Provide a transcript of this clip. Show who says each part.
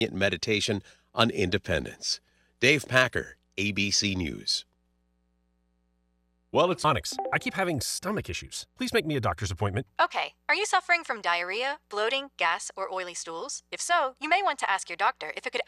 Speaker 1: meditation on independence. Dave Packer, ABC News.
Speaker 2: Well, it's Onyx. I keep having stomach issues. Please make me a doctor's appointment.
Speaker 3: Okay, are you suffering from diarrhea, bloating, gas, or oily stools? If so, you may want to ask your doctor if it could